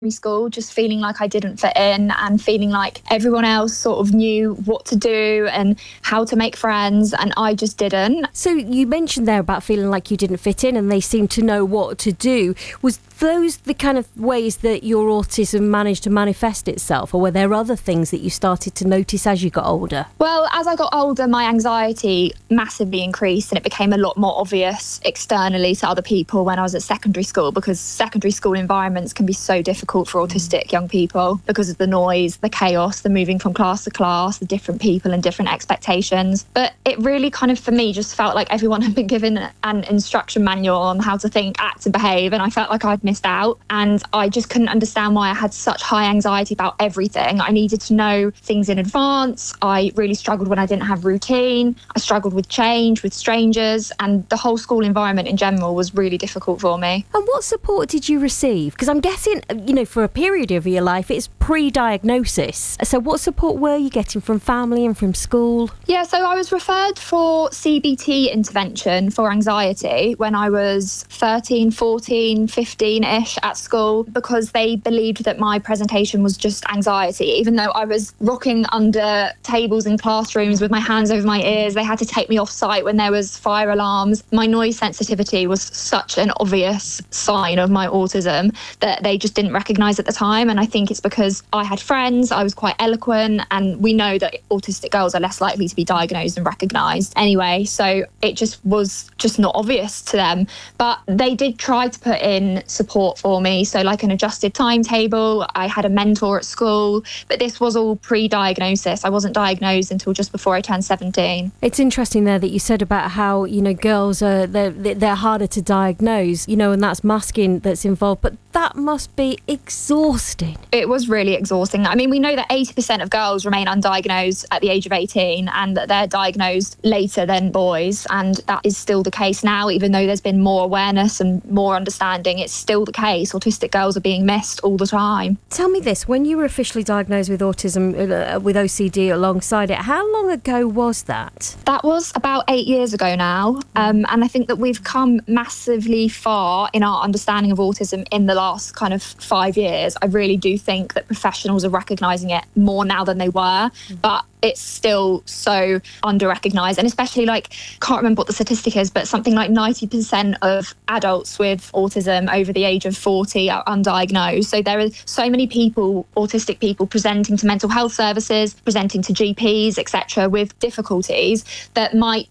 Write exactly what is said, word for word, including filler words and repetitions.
school, just feeling like I didn't fit in and feeling like everyone else sort of knew what to do and how to make friends, and I just didn't. So you mentioned there about feeling like you didn't fit in and they seemed to know what to do. Was those the kind of ways that your autism managed to manifest itself, or were there other things that you started to notice as you got older? Well, as I got older, my anxiety massively increased and it became a lot more obvious externally to other people when I was at secondary school, because secondary school environments can be so difficult for autistic young people because of the noise, the chaos, the moving from class to class, the different people and different expectations. But it really kind of, for me, just felt like everyone had been given an instruction manual on how to think, act and behave, and I felt like I'd missed out, and I just couldn't understand why I had such high anxiety about everything. I needed to know things in advance. I really struggled when I didn't have routine. I struggled with change, with strangers, and the whole school environment in general was really difficult for me. And what support did you receive? Because I'm guessing, you know, for a period of your life, it's pre-diagnosis. So what support were you getting from family and from school? Yeah, so I was referred for C B T intervention for anxiety when I was thirteen, fourteen, fifteen-ish at school, because they believed that my presentation was just anxiety. Even though I was rocking under tables in classrooms with my hands over my ears, they had to take me off site when there was fire alarms. My noise sensitivity was such an obvious sign of my autism that they just didn't recognise at the time. And I think it's because I had friends, I was quite eloquent, and we know that autistic girls are less likely to be diagnosed and recognised anyway. So it just was just not obvious to them. But they did try to put in support for me. So like an adjusted timetable, I had a mentor at school, but this was all pre-diagnosis. I wasn't diagnosed until just before I turned seventeen. It's interesting there that you said about how, you know, girls are, they're, they're harder to diagnose, you know, and that's masking that's involved, but that must be exhausting. It was really exhausting. I mean, we know that eighty percent of girls remain undiagnosed at the age of eighteen and that they're diagnosed later than boys. And that is still the case now, even though there's been more awareness and more understanding. It's still the case. Autistic girls are being missed all the time. Tell me this, when you were officially diagnosed with autism, uh, with O C D alongside it, how long ago was that? That was about eight years ago now. Um, and I think that we've come massively far in our understanding of autism in the last kind of five years. I really do think that professionals are recognising it more now than they were, but it's still so under-recognised. And especially, like, can't remember what the statistic is, but something like ninety percent of adults with autism over the age of forty are undiagnosed. So there are so many people, autistic people, presenting to mental health services, presenting to G Ps, et cetera, with difficulties that might